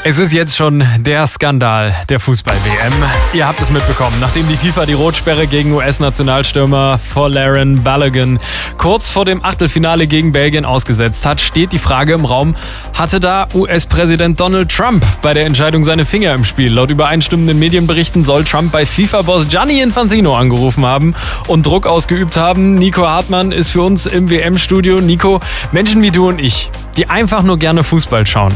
Es ist jetzt schon der Skandal der Fußball-WM. Ihr habt es mitbekommen, nachdem die FIFA die Rotsperre gegen US-Nationalstürmer Folarin Balogun kurz vor dem Achtelfinale gegen Belgien ausgesetzt hat, steht die Frage im Raum, hatte da US-Präsident Donald Trump bei der Entscheidung seine Finger im Spiel? Laut übereinstimmenden Medienberichten soll Trump bei FIFA-Boss Gianni Infantino angerufen haben und Druck ausgeübt haben. Nico Hartmann ist für uns im WM-Studio. Nico, Menschen wie du und ich, die einfach nur gerne Fußball schauen.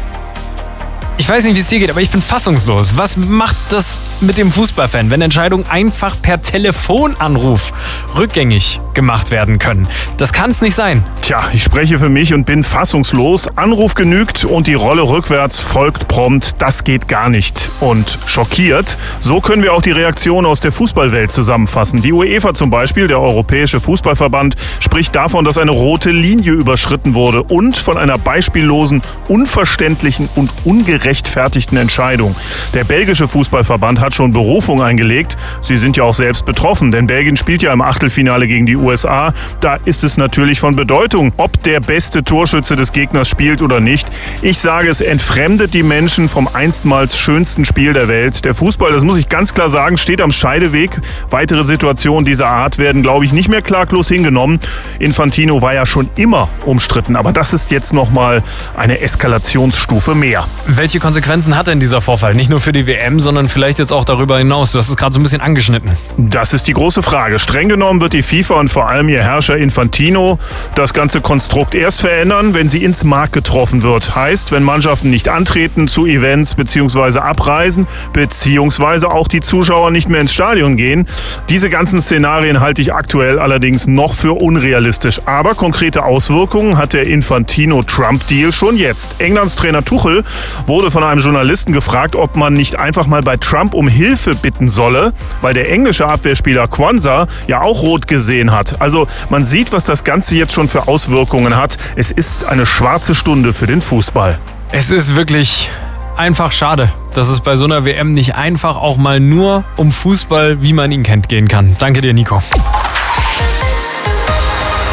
Ich weiß nicht, wie es dir geht, aber ich bin fassungslos. Was macht das mit dem Fußballfan, wenn Entscheidungen einfach per Telefonanruf rückgängig gemacht werden können? Das kann es nicht sein. Tja, ich spreche für mich und bin fassungslos. Anruf genügt und die Rolle rückwärts folgt prompt. Das geht gar nicht. Und schockiert. So können wir auch die Reaktion aus der Fußballwelt zusammenfassen. Die UEFA zum Beispiel, der Europäische Fußballverband, spricht davon, dass eine rote Linie überschritten wurde und von einer beispiellosen, unverständlichen und ungerechtfertigten Entscheidung. Der belgische Fußballverband hat schon Berufung eingelegt. Sie sind ja auch selbst betroffen, denn Belgien spielt ja im Achtelfinale gegen die USA. Da ist es natürlich von Bedeutung, ob der beste Torschütze des Gegners spielt oder nicht. Ich sage, es entfremdet die Menschen vom einstmals schönsten Spiel der Welt. Der Fußball, das muss ich ganz klar sagen, steht am Scheideweg. Weitere Situationen dieser Art werden, glaube ich, nicht mehr klaglos hingenommen. Infantino war ja schon immer umstritten, aber das ist jetzt nochmal eine Eskalationsstufe mehr. Welche Konsequenzen hat denn dieser Vorfall? Nicht nur für die WM, sondern vielleicht jetzt auch darüber hinaus. Du hast es gerade so ein bisschen angeschnitten. Das ist die große Frage. Streng genommen wird die FIFA und vor allem ihr Herrscher Infantino das ganze Konstrukt erst verändern, wenn sie ins Mark getroffen wird. Heißt, wenn Mannschaften nicht antreten zu Events bzw. abreisen, beziehungsweise auch die Zuschauer nicht mehr ins Stadion gehen. Diese ganzen Szenarien halte ich aktuell allerdings noch für unrealistisch. Aber konkrete Auswirkungen hat der Infantino-Trump-Deal schon jetzt. Englands Trainer Tuchel wurde von einem Journalisten gefragt, ob man nicht einfach mal bei Trump um Hilfe bitten solle, weil der englische Abwehrspieler Quansah ja auch rot gesehen hat. Also man sieht, was das Ganze jetzt schon für Auswirkungen hat. Es ist eine schwarze Stunde für den Fußball. Es ist wirklich einfach schade, dass es bei so einer WM nicht einfach auch mal nur um Fußball, wie man ihn kennt, gehen kann. Danke dir, Nico.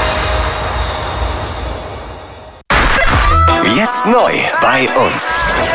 Jetzt neu bei uns.